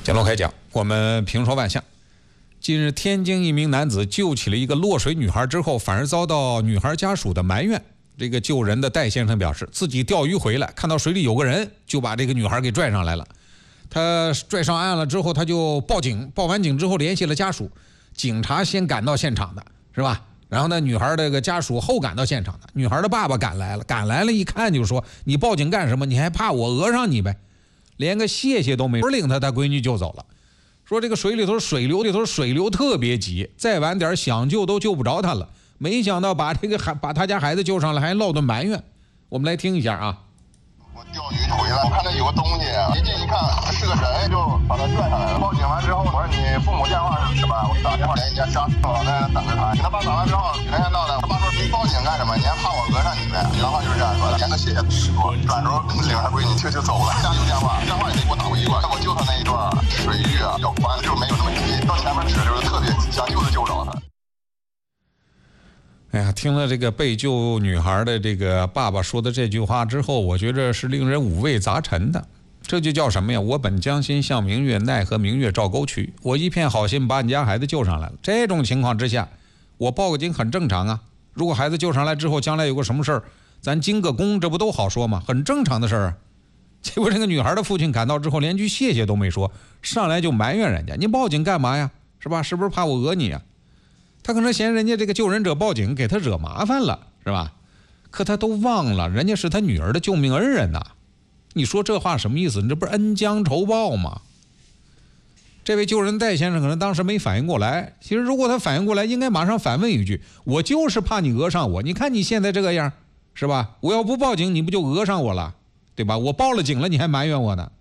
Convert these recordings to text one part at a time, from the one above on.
乾隆开讲，我们评说万象。近日，天津一名男子救起了一个落水女孩之后，反而遭到女孩家属的埋怨。这个救人的戴先生表示，自己钓鱼回来，看到水里有个人，就把这个女孩给拽上来了。他拽上岸了之后，他就报警，报完警之后联系了家属，警察先赶到现场的，是吧？然后呢，女孩这个家属后赶到现场的，女孩的爸爸赶来了，一看就说：“你报警干什么？你还怕我讹上你呗？”连个谢谢都没说，领他闺女就走了。说这个水流特别急，再晚点想救都救不着他了。没想到把他家孩子救上来，还落顿埋怨。我们来听一下啊。 我钓鱼回来，我看到有个东西，一进一看是个人，就把他拽上来了。报警完之后，我说你父母电话是吧？我打电话联系家属，我在那等着他。他爸打完之后，没想到呢，他爸说你报警干什么？你还怕我讹上你呗？原话就是这样说的，连个谢谢都使过。转头领他闺女就走了，加油电话也得给我打过一个。我救他那一段水域啊，要宽，就是没有那么急，到前面指就是特别急，想救就救着他。 哎呀，听了这个被救女孩的这个爸爸说的这句话之后，我觉得是令人五味杂陈的。这就叫什么呀？我本将心向明月，奈何明月照沟渠。我一片好心把你家孩子救上来了，这种情况之下，我报个警很正常啊。如果孩子救上来之后，将来有个什么事儿，咱惊个功，这不都好说吗？很正常的事儿啊。结果这个女孩的父亲赶到之后，连句谢谢都没说，上来就埋怨人家：“你报警干嘛呀？是吧？是不是怕我讹你啊？”他可能嫌人家这个救人者报警给他惹麻烦了，是吧？可他都忘了，人家是他女儿的救命恩人呐。你说这话什么意思？你这不是恩将仇报吗？这位救人戴先生可能当时没反应过来，其实如果他反应过来，应该马上反问一句：我就是怕你讹上我，你看你现在这个样，是吧？我要不报警，你不就讹上我了，对吧？我报了警了，你还埋怨我呢。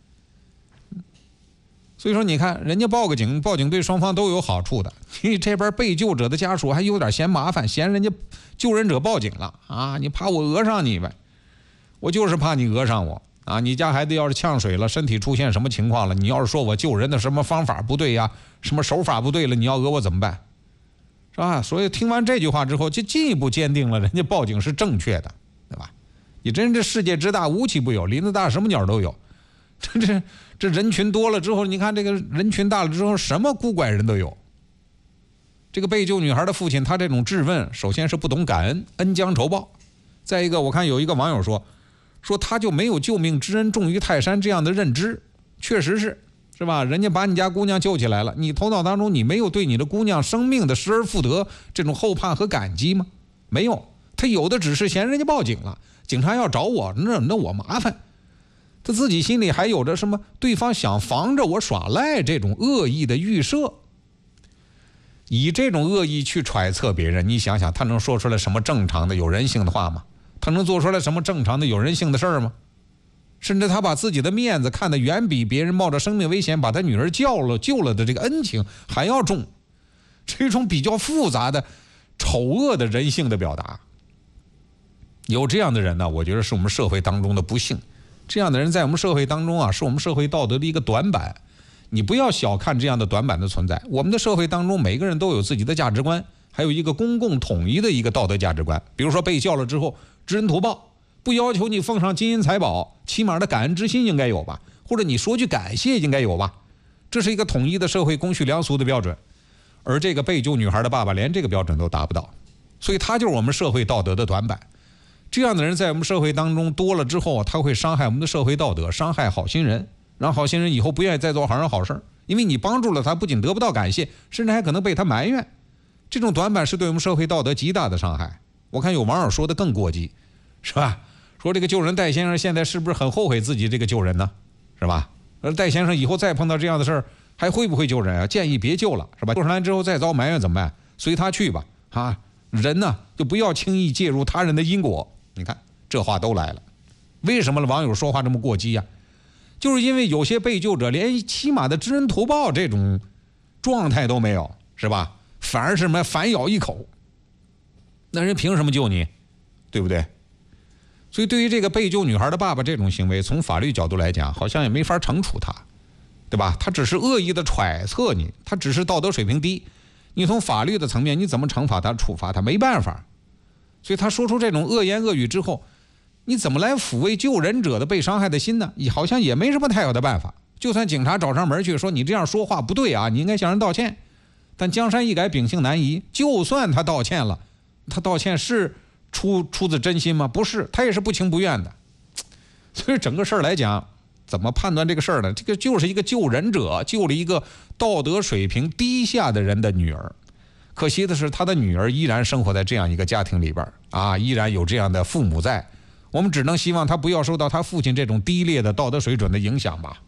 所以说你看人家报警对双方都有好处的。你这边被救者的家属还有点嫌麻烦，嫌人家救人者报警了啊，你怕我讹上你呗？我就是怕你讹上我啊！你家孩子要是呛水了，身体出现什么情况了，你要是说我救人的什么方法不对呀，什么手法不对了，你要讹我怎么办？是吧？所以听完这句话之后，就进一步坚定了人家报警是正确的，对吧？你真这世界之大无奇不有，林子大什么鸟都有。这人群多了之后，你看这个人群大了之后，什么孤拐人都有。这个被救女孩的父亲，他这种质问，首先是不懂感恩，恩将仇报。再一个，我看有一个网友说他就没有救命之恩重于泰山这样的认知，确实是吧？人家把你家姑娘救起来了，你头脑当中你没有对你的姑娘生命的失而复得这种后盼和感激吗？没有，他有的只是嫌人家报警了，警察要找我，那我麻烦。他自己心里还有着什么对方想防着我耍赖这种恶意的预设，以这种恶意去揣测别人，你想想他能说出来什么正常的有人性的话吗？他能做出来什么正常的有人性的事儿吗？甚至他把自己的面子看得远比别人冒着生命危险把他女儿救了的这个恩情还要重，这种比较复杂的丑恶的人性的表达，有这样的人呢，我觉得是我们社会当中的不幸。这样的人在我们社会当中啊，是我们社会道德的一个短板。你不要小看这样的短板的存在。我们的社会当中，每个人都有自己的价值观，还有一个公共统一的一个道德价值观。比如说被救了之后，知恩图报，不要求你奉上金银财宝，起码的感恩之心应该有吧？或者你说句感谢应该有吧？这是一个统一的社会公序良俗的标准。而这个被救女孩的爸爸连这个标准都达不到，所以他就是我们社会道德的短板。这样的人在我们社会当中多了之后，他会伤害我们的社会道德，伤害好心人，让好心人以后不愿意再做好人好事，因为你帮助了他，不仅得不到感谢，甚至还可能被他埋怨。这种短板是对我们社会道德极大的伤害。我看有网友说的更过激，是吧？说这个救人戴先生现在是不是很后悔自己这个救人呢？是吧？而戴先生以后再碰到这样的事儿，还会不会救人啊？建议别救了，是吧？救上来之后再遭埋怨怎么办？随他去吧，啊，人呢就不要轻易介入他人的因果。你看这话都来了，为什么网友说话这么过激呀？就是因为有些被救者连起码的知恩图报这种状态都没有，是吧？反而是什么反咬一口，那人凭什么救你？对不对？所以对于这个被救女孩的爸爸这种行为，从法律角度来讲，好像也没法惩处他，对吧？他只是恶意的揣测你，他只是道德水平低，你从法律的层面你怎么惩罚他处罚他？没办法。所以他说出这种恶言恶语之后，你怎么来抚慰救人者的被伤害的心呢？好像也没什么太好的办法， 就算警察找上门去说你这样说话不对啊，你应该向人道歉。但江山易改，秉性难移，就算他道歉了，他道歉是出自真心吗？不是，他也是不情不愿的。所以整个事儿来讲，怎么判断这个事儿呢？这个就是一个救人者救了一个道德水平低下的人的女儿。可惜的是，他的女儿依然生活在这样一个家庭里边啊，依然有这样的父母在。我们只能希望他不要受到他父亲这种低劣的道德水准的影响吧。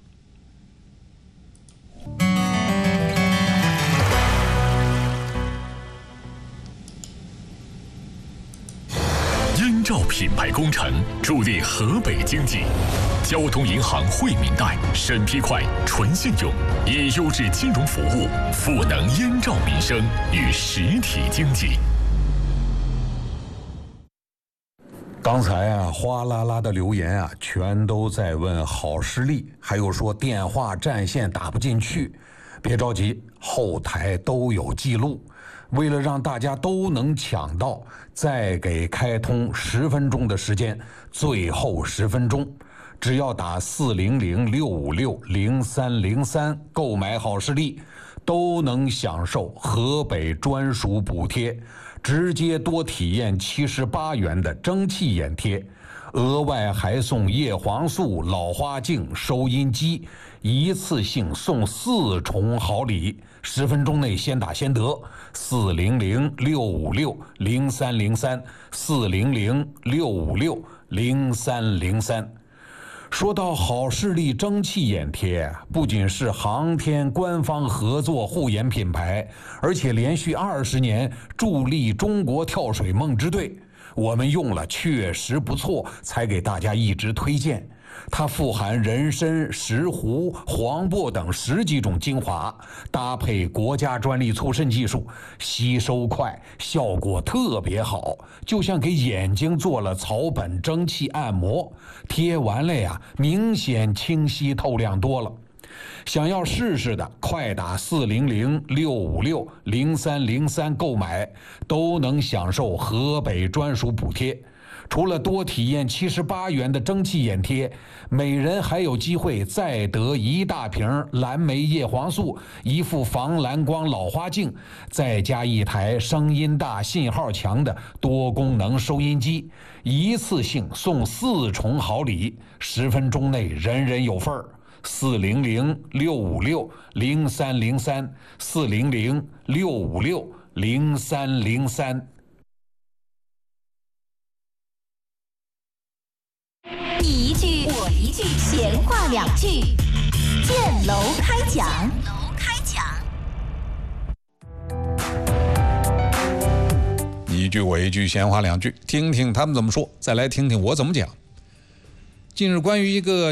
燕赵品牌工程助力河北经济，交通银行惠民贷审批快、纯信用，以优质金融服务赋能燕赵民生与实体经济。 刚才啊，哗啦啦的留言啊，全都在问好视力，还有说电话占线打不进去。别着急，后台都有记录。为了让大家都能抢到，再给开通10分钟的时间，最后10分钟，只要打400-656-0303购买好视力，都能享受河北专属补贴，直接多体验78元的蒸汽眼贴，额外还送叶黄素、老花镜、收音机，一次性送4重好礼。10分钟内先打先得，400-656-0303，400-656-0303。说到好视力蒸汽眼贴，不仅是航天官方合作护眼品牌，而且连续20年助力中国跳水梦之队。我们用了确实不错，才给大家一直推荐。它富含人参、石斛、黄柏等10几种精华，搭配国家专利促渗技术，吸收快，效果特别好，就像给眼睛做了草本蒸汽按摩，贴完了呀，明显清晰透亮多了。想要试试的，快打400-656-0303购买，都能享受河北专属补贴。除了多体验78元的蒸汽眼贴，每人还有机会再得1大瓶蓝莓叶黄素、1副防蓝光老花镜，再加1台声音大、信号强的多功能收音机，一次性送4重好礼，10分钟内人人有份儿。400-656-0303，400-656-0303。 你一句我一句，闲话2句，建楼开讲。 你一句我一句，闲话2句，听听他们怎么说，再来听听我怎么讲。近日关于一个